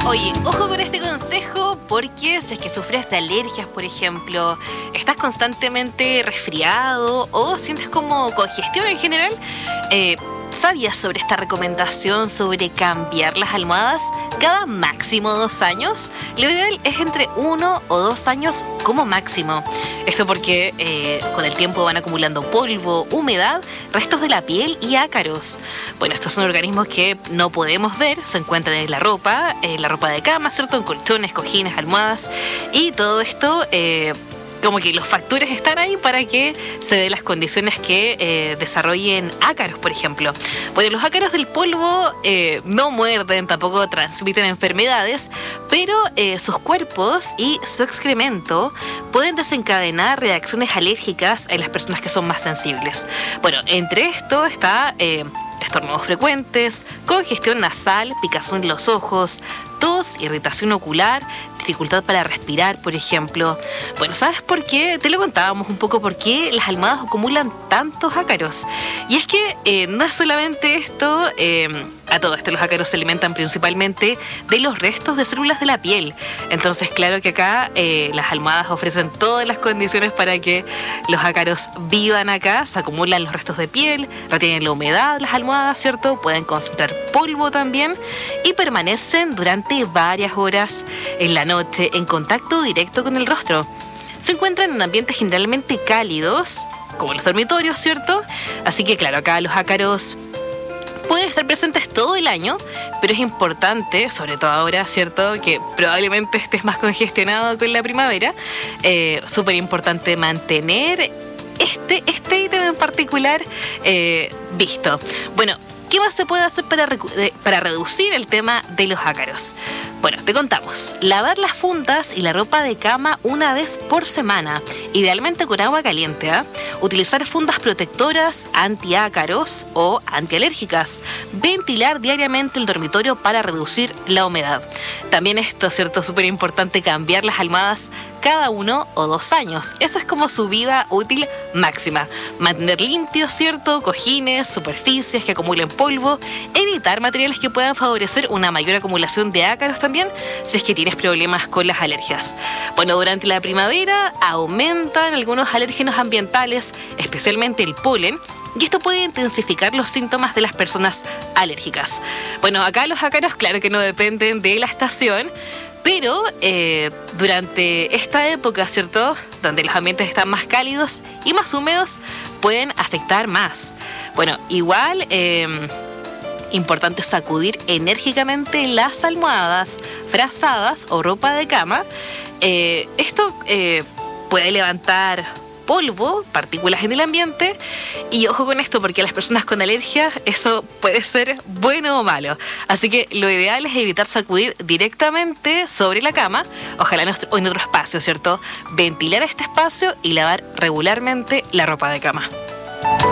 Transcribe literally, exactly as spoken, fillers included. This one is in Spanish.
Oye, ojo con este consejo porque si es que sufres de alergias, por ejemplo, estás constantemente resfriado o sientes como congestión en general, eh, ¿sabías sobre esta recomendación sobre cambiar las almohadas cada máximo dos años? Lo ideal es entre uno o dos años como máximo. Esto porque eh, con el tiempo van acumulando polvo, humedad, restos de la piel y ácaros. Bueno, estos son organismos que no podemos ver, se encuentran en la ropa, en la ropa de cama, ¿cierto? En colchones, cojines, almohadas y todo esto... Eh, como que los factores están ahí para que se den las condiciones que eh, desarrollen ácaros, por ejemplo. Bueno, los ácaros del polvo eh, no muerden, tampoco transmiten enfermedades, pero eh, sus cuerpos y su excremento pueden desencadenar reacciones alérgicas en las personas que son más sensibles. Bueno, entre esto está... Eh, estornudos frecuentes, congestión nasal, picazón en los ojos, tos, irritación ocular, dificultad para respirar, por ejemplo. Bueno, ¿sabes por qué? Te lo contábamos un poco por qué las almohadas acumulan tantos ácaros. Y es que eh, no es solamente esto, eh, a todo esto los ácaros se alimentan principalmente de los restos de células de la piel. Entonces, claro que acá eh, las almohadas ofrecen todas las condiciones para que los ácaros vivan acá, se acumulan los restos de piel, retienen la humedad, las almohadas, ¿cierto? Pueden concentrar polvo también y permanecen durante varias horas en la noche en contacto directo con el rostro. Se encuentran en ambientes generalmente cálidos, como los dormitorios, ¿cierto? Así que claro, acá los ácaros pueden estar presentes todo el año, pero es importante, sobre todo ahora, ¿cierto? Que probablemente estés más congestionado con la primavera, eh, súper importante mantener este, este ítem en particular eh, visto. Bueno, ¿qué más se puede hacer para, recu- para reducir el tema de los ácaros? Bueno, te contamos. Lavar las fundas y la ropa de cama una vez por semana, idealmente con agua caliente, ¿eh? Utilizar fundas protectoras antiácaros o antialérgicas. Ventilar diariamente el dormitorio para reducir la humedad. También esto, ¿cierto? Súper importante cambiar las almohadas cada uno o dos años. Esa es como su vida útil máxima. Mantener limpios, ¿cierto? Cojines, superficies que acumulen polvo. Evitar materiales que puedan favorecer una mayor acumulación de ácaros también, si es que tienes problemas con las alergias. Bueno, durante la primavera aumentan algunos alérgenos ambientales, especialmente el polen, y esto puede intensificar los síntomas de las personas alérgicas. Bueno, acá los ácaros, claro que no dependen de la estación, pero eh, durante esta época, ¿cierto?, donde los ambientes están más cálidos y más húmedos, pueden afectar más. Bueno, igual... Eh, Importante sacudir enérgicamente las almohadas, frazadas o ropa de cama. Eh, esto eh, puede levantar polvo, partículas en el ambiente. Y ojo con esto, porque a las personas con alergias eso puede ser bueno o malo. Así que lo ideal es evitar sacudir directamente sobre la cama, ojalá en otro, en otro espacio, ¿cierto? Ventilar este espacio y lavar regularmente la ropa de cama.